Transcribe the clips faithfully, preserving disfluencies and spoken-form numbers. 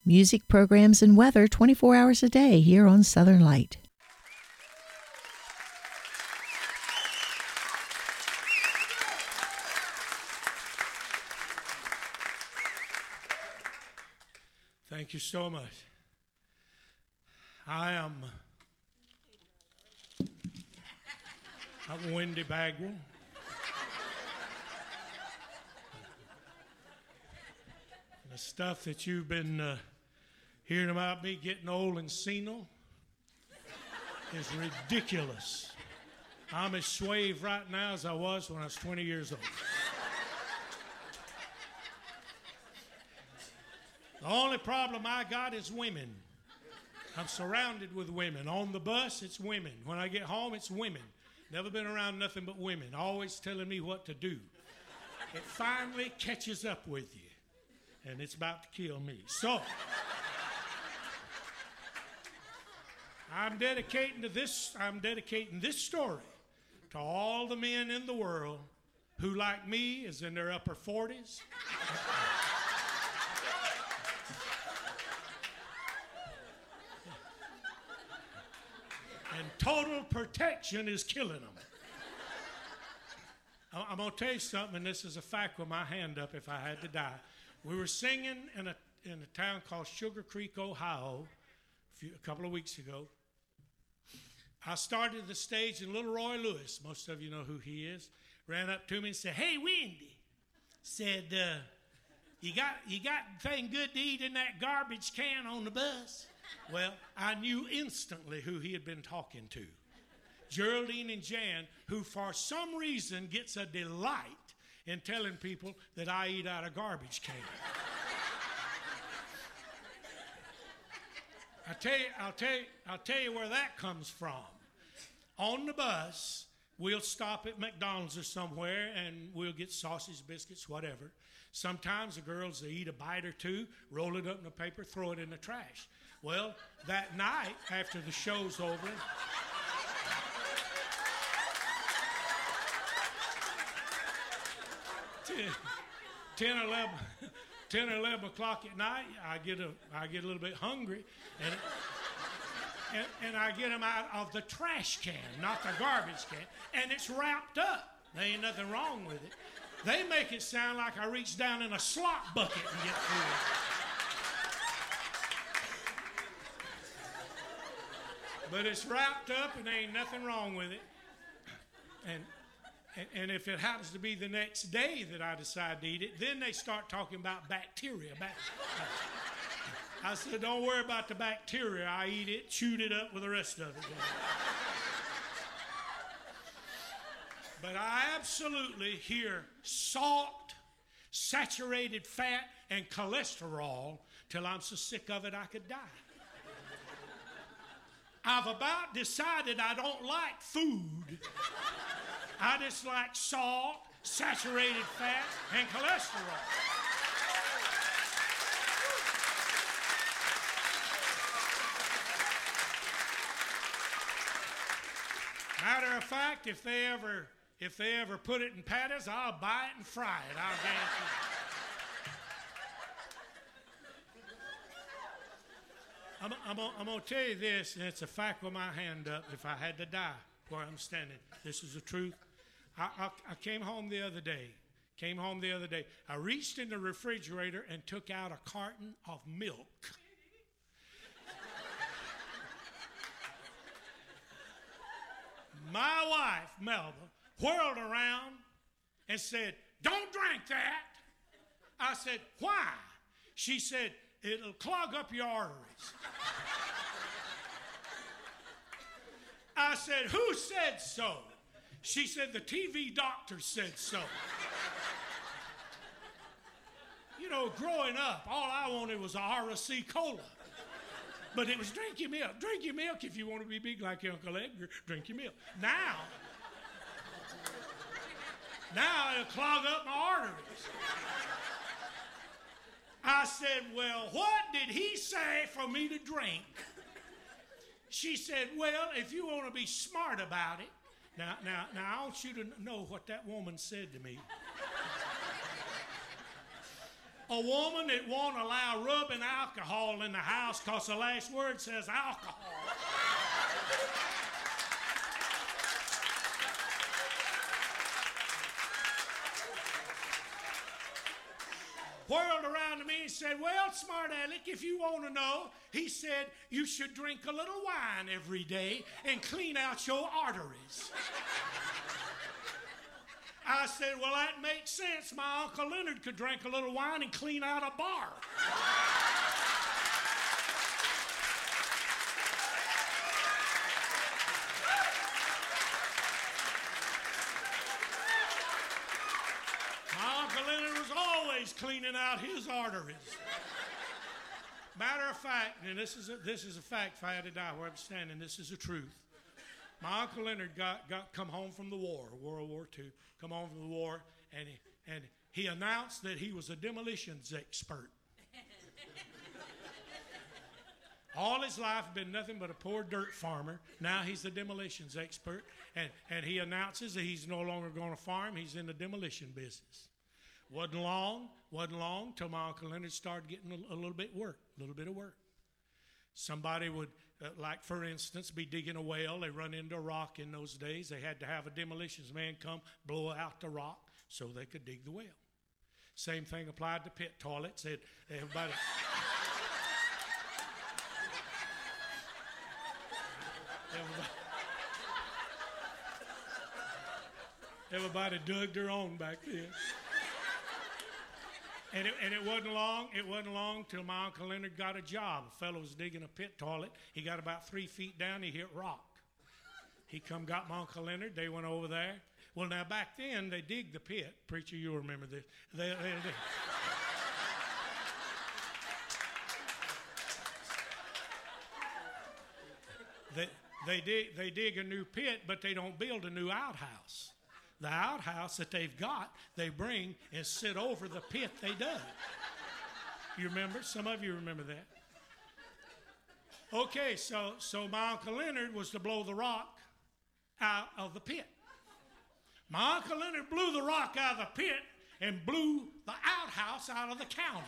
Music, programs, and weather twenty-four hours a day here on Southern Light. Thank you so much. I am I'm Wendy Bagwell. The stuff that you've been uh, hearing about me getting old and senile is ridiculous. I'm as suave right now as I was when I was twenty years old. The only problem I got is women. I'm surrounded with women. On the bus, it's women. When I get home, it's women. Never been around nothing but women, always telling me what to do. It finally catches up with you, and it's about to kill me. So, I'm dedicating to this, I'm dedicating this story to all the men in the world who, like me, is in their upper forties. And total protection is killing them. I'm going to tell you something, and this is a fact with my hand up if I had to die. We were singing in a, in a town called Sugar Creek, Ohio, a, few, a couple of weeks ago. I started the stage, and little Roy Lewis, most of you know who he is, ran up to me and said, "Hey, Wendy," said, uh, you got you got anything good to eat in that garbage can on the bus? Well, I knew instantly who he had been talking to. Geraldine and Jan, who for some reason gets a delight in telling people that I eat out of garbage cans. I tell you, I'll tell you, I'll tell you where that comes from. On the bus, we'll stop at McDonald's or somewhere and we'll get sausage, biscuits, whatever. Sometimes the girls, they eat a bite or two, roll it up in the paper, throw it in the trash. Well, that night, after the show's over, ten or eleven, ten or eleven o'clock at night, I get a, I get a little bit hungry, and, and, and I get them out of the trash can, not the garbage can, and it's wrapped up. There ain't nothing wrong with it. They make it sound like I reached down in a slop bucket and get food. But it's wrapped up and there ain't nothing wrong with it. And, and and if it happens to be the next day that I decide to eat it, then they start talking about bacteria. Bac- I said, don't worry about the bacteria. I eat it, chewed it up with the rest of it. But I absolutely hear salt, saturated fat, and cholesterol till I'm so sick of it I could die. I've about decided I don't like food. I just like salt, saturated fat, and cholesterol. Matter of fact, if they ever if they ever put it in patties, I'll buy it and fry it. I'll guarantee it. I'm, I'm, I'm going to tell you this, and it's a fact with my hand up. If I had to die where I'm standing, this is the truth. I, I, I came home the other day. Came home the other day. I reached in the refrigerator and took out a carton of milk. My wife, Melba, whirled around and said, "Don't drink that." I said, "Why?" She said, "It'll clog up your arteries." I said, "Who said so?" She said, "The T V doctor said so." You know, growing up, all I wanted was a R C Cola. But it was drink your milk. Drink your milk if you want to be big like your Uncle Edgar. Drink your milk. Now, now it'll clog up my arteries. I said, "Well, what did he say for me to drink?" She said, "Well, if you want to be smart about it." Now, now, now, I want you to know what that woman said to me. A woman that won't allow rubbing alcohol in the house because the last word says alcohol. Whirled around to me and said, well, smart aleck, if you want to know, he said, you should drink a little wine every day and clean out your arteries. I said, well, that makes sense. My Uncle Leonard could drink a little wine and clean out a bar. My Uncle Leonard was always cleaning out his arteries. Matter of fact, and this is a, this is a fact, if I had to die where I'm standing, this is the truth. My Uncle Leonard got, got come home from the war, World War Two, come home from the war, and he, and he announced that he was a demolitions expert. All his life been nothing but a poor dirt farmer. Now he's the demolitions expert, and, and he announces that he's no longer going to farm. He's in the demolition business. Wasn't long, wasn't long till my Uncle Leonard started getting a, a little bit work, a little bit of work. Somebody would, uh, like for instance, be digging a well. They run into a rock in those days. They had to have a demolitions man come blow out the rock so they could dig the well. Same thing applied to pit toilets. They'd, everybody, everybody, everybody dug their own back then. And it, and it wasn't long, it wasn't long till my Uncle Leonard got a job. A fellow was digging a pit toilet. He got about three feet down, he hit rock. He come got my Uncle Leonard, they went over there. Well, now back then, they dig the pit. Preacher, you'll remember this. They, they, they, they, they, dig, they dig a new pit, but they don't build a new outhouse. The outhouse that they've got, they bring and sit over the pit they dug. You remember? Some of you remember that. Okay, so, so my Uncle Leonard was to blow the rock out of the pit. My Uncle Leonard blew the rock out of the pit and blew the outhouse out of the county.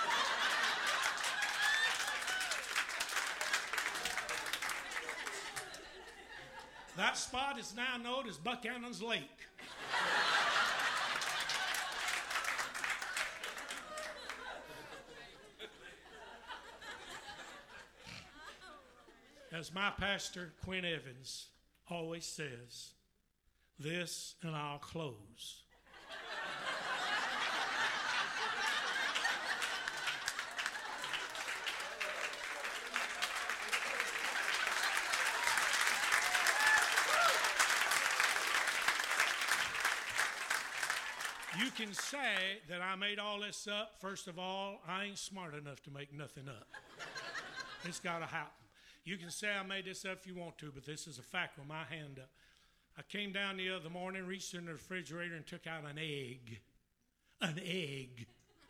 That spot is now known as Buchanan's Lake. As my pastor, Quinn Evans, always says, this and I'll close. You can say that I made all this up. First of all, I ain't smart enough to make nothing up. It's got to happen. You can say I made this up if you want to, but this is a fact with my hand up. I came down the other morning, reached in the refrigerator, and took out an egg. An egg.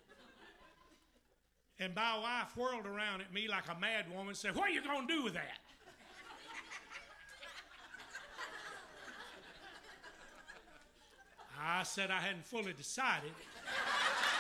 And my wife whirled around at me like a mad woman and said, what are you going to do with that? I said I hadn't fully decided.